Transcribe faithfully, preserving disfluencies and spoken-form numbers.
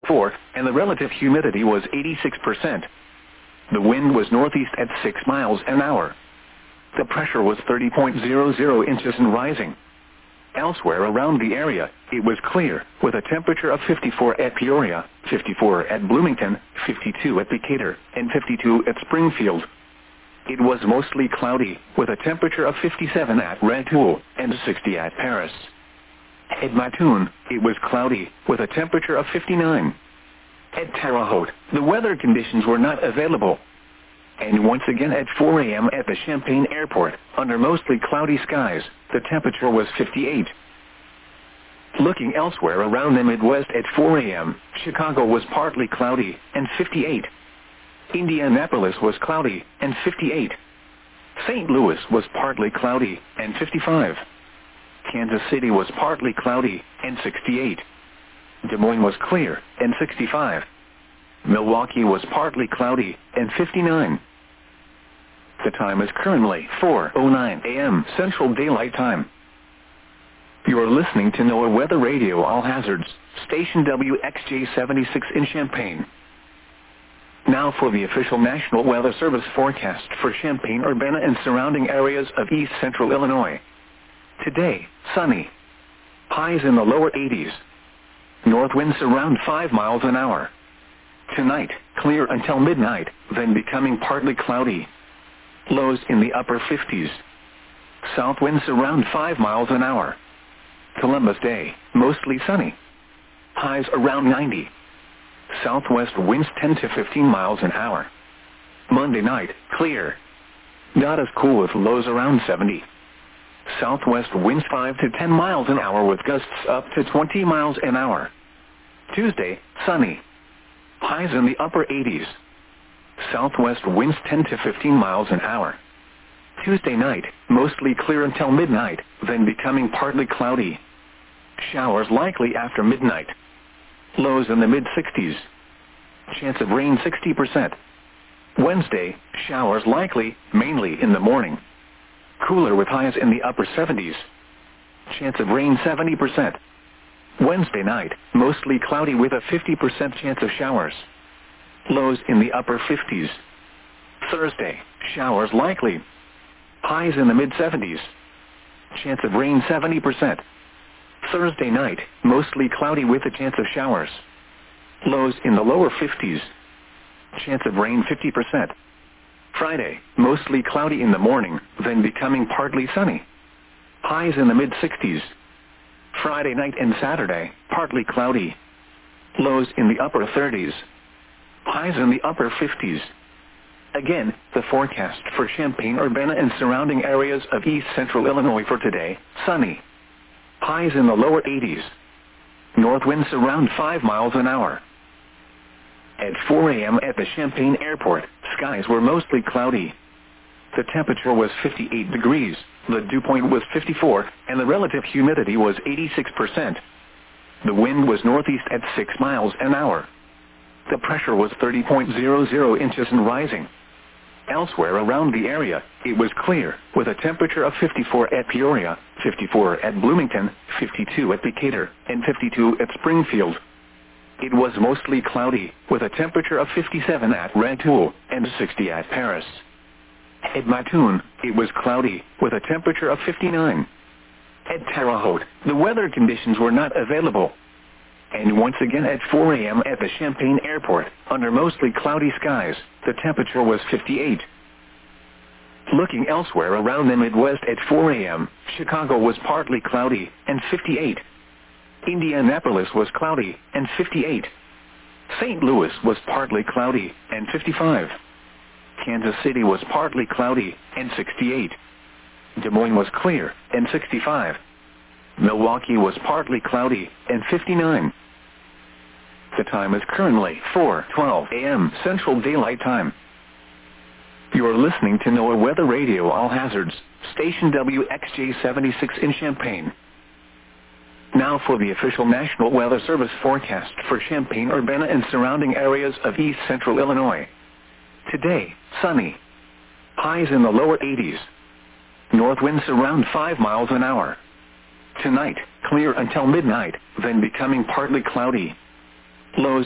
four, and the relative humidity was eighty-six percent. The wind was northeast at six miles an hour. The pressure was thirty point zero zero inches and rising. Elsewhere around the area, it was clear, with a temperature of fifty-four at Peoria, fifty-four at Bloomington, fifty-two at Decatur, and fifty-two at Springfield. It was mostly cloudy, with a temperature of fifty-seven at Rantoul, and sixty at Paris. At Mattoon, it was cloudy, with a temperature of fifty-nine. At Terre Haute, the weather conditions were not available. And once again at four a m at the Champaign Airport, under mostly cloudy skies, the temperature was fifty-eight. Looking elsewhere around the Midwest at four a m, Chicago was partly cloudy, and fifty-eight. Indianapolis was cloudy, and fifty-eight. Saint Louis was partly cloudy, and fifty-five. Kansas City was partly cloudy, and sixty-eight. Des Moines was clear, and sixty-five. Milwaukee was partly cloudy, and fifty-nine. The time is currently four oh nine a m Central Daylight Time. You are listening to NOAA Weather Radio All Hazards, station W X J seventy-six in Champaign. Now for the official National Weather Service forecast for Champaign-Urbana and surrounding areas of east central Illinois. Today, sunny. Highs in the lower eighties. North winds around five miles an hour. Tonight, clear until midnight, then becoming partly cloudy. Lows in the upper fifties. South winds around five miles an hour. Columbus Day, mostly sunny. Highs around ninety. Southwest winds ten to fifteen miles an hour. Monday night, clear. Not as cool with lows around seventy. Southwest winds five to ten miles an hour with gusts up to twenty miles an hour. Tuesday, sunny. Highs in the upper eighties. Southwest winds ten to fifteen miles an hour. Tuesday night, mostly clear until midnight, then becoming partly cloudy. Showers likely after midnight. Lows in the mid-sixties. Chance of rain sixty percent. Wednesday, showers likely, mainly in the morning. Cooler with highs in the upper seventies. Chance of rain seventy percent. Wednesday night, mostly cloudy with a fifty percent chance of showers. Lows in the upper fifties. Thursday, showers likely. Highs in the mid-seventies. Chance of rain seventy percent. Thursday night, mostly cloudy with a chance of showers. Lows in the lower fifties. Chance of rain fifty percent. Friday, mostly cloudy in the morning, then becoming partly sunny. Highs in the mid-sixties. Friday night and Saturday, partly cloudy. Lows in the upper thirties. Highs in the upper fifties. Again, the forecast for Champaign-Urbana and surrounding areas of east central Illinois for today, sunny. Highs in the lower eighties. North winds around five miles an hour. At four a m at the Champaign Airport, skies were mostly cloudy. The temperature was fifty-eight degrees, the dew point was fifty-four, and the relative humidity was eighty-six percent. The wind was northeast at six miles an hour. The pressure was thirty point zero zero inches and rising. Elsewhere around the area, it was clear, with a temperature of fifty-four at Peoria, fifty-four at Bloomington, fifty-two at Decatur, and fifty-two at Springfield. It was mostly cloudy, with a temperature of fifty-seven at Rantoul, and sixty at Paris. At Mattoon, it was cloudy, with a temperature of fifty-nine. At Terre Haute, the weather conditions were not available. And once again at four a m at the Champaign Airport, under mostly cloudy skies, the temperature was fifty-eight. Looking elsewhere around the Midwest at four a m, Chicago was partly cloudy, and fifty-eight. Indianapolis was cloudy, and fifty-eight. Saint Louis was partly cloudy, and fifty-five. Kansas City was partly cloudy, and sixty-eight. Des Moines was clear, and sixty-five. Milwaukee was partly cloudy, and fifty-nine. The time is currently four twelve a m Central Daylight Time. You are listening to NOAA Weather Radio All Hazards, station W X J seventy-six in Champaign. Now for the official National Weather Service forecast for Champaign-Urbana and surrounding areas of east central Illinois. Today, sunny. Highs in the lower eighties. North winds around five miles an hour. Tonight, clear until midnight, then becoming partly cloudy. Lows